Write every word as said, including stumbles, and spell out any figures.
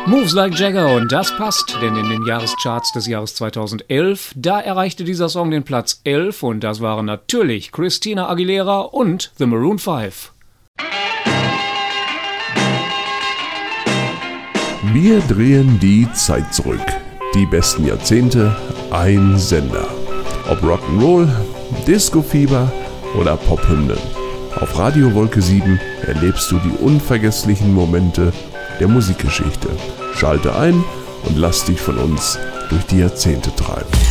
Moves Like Jagger, und das passt, denn in den Jahrescharts des Jahres zweitausendelf, da erreichte dieser Song den Platz elf, und das waren natürlich Christina Aguilera und The Maroon five. Wir drehen die Zeit zurück. Die besten Jahrzehnte, ein Sender. Ob Rock'n'Roll, Disco-Fieber oder Pophymnen. Auf Radio Wolke sieben erlebst du die unvergesslichen Momente der Musikgeschichte. Schalte ein und lass dich von uns durch die Jahrzehnte treiben.